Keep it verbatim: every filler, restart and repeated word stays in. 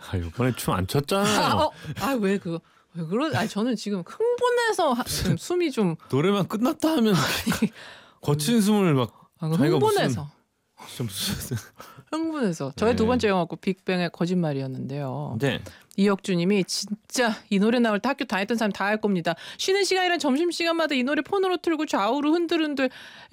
아, 이번에 춤 안 췄잖아요. 아, 어? 아, 왜 그거? 왜 그러? 아니 저는 지금 흥분해서 하, 좀 숨이 좀 노래만 끝났다 하면 거친 숨을 막 아, 자기가 흥분해서 무슨, 무슨 흥분해서 저의 네. 두 번째 영화곡 빅뱅의 거짓말이었는데요. 네. 이혁주님이 진짜 이 노래 나올 때 학교 다녔던 사람 다 알 겁니다. 쉬는 시간이란 점심시간마다 이 노래 폰으로 틀고 좌우로 흔들흔들